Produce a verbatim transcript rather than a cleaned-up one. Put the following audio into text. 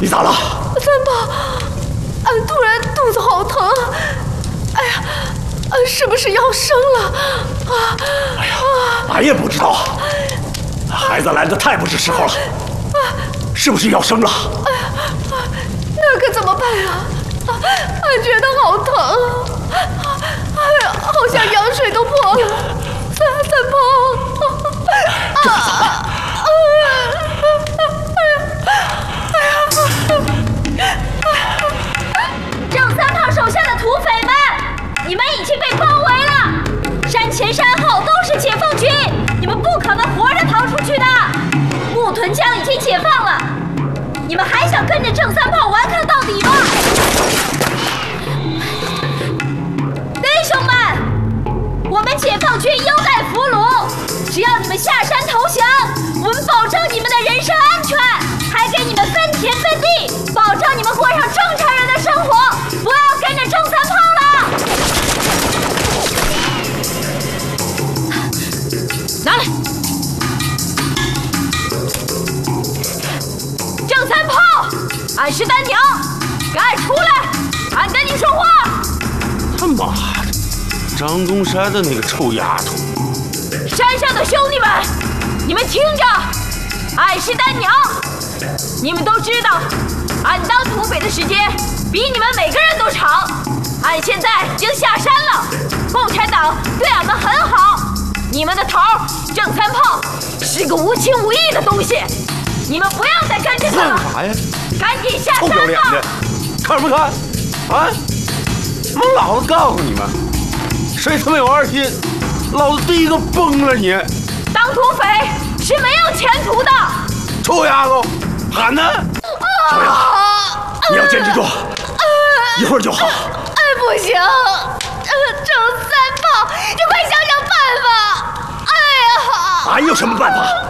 你咋了？ 三宝，俺突然肚子好疼，哎呀，俺是不是要生了？啊！ 哎呀，俺也不知道，孩子来的太不是时候了，是不是要生了？ 哎呀，那可怎么办啊？俺觉得好疼，哎呀，好像羊水都破了。三三宝， 这可咋办？ 郑三炮手下的土匪们，你们已经被包围了，山前山后都是解放军，你们不可能活着逃出去的。木屯江已经解放了，你们还想跟着郑三炮顽抗到底吗？弟兄们，我们解放军优待俘虏，只要你们下山投降，我们保证你们的人身安全，还给你们分田分地，保证你们过上正常人的生活，不要跟着郑三炮了。拿来！郑三炮，俺是丹娘，赶出来！俺跟你说话。 他妈的，张东山的那个臭丫头！ 山上的兄弟们，你们听着，俺是丹娘。你们都知道，俺当土匪的时间比你们每个人都长。俺现在已经下山了，共产党对俺们很好。你们的头郑三炮是个无情无义的东西，你们不要再跟着他了。 干啥呀？ 赶紧下臭不要山吧！ 脸的，看什么看？啊！蒙老子告诉你们，谁他妈有二心，老子第一个崩了你！ 当土匪是没有前途的。 臭丫头，喊呢！ 小明，你要坚持住，一会儿就好。 哎，不行，郑三炮，你快想想办法！哎呀！ 俺有什么办法？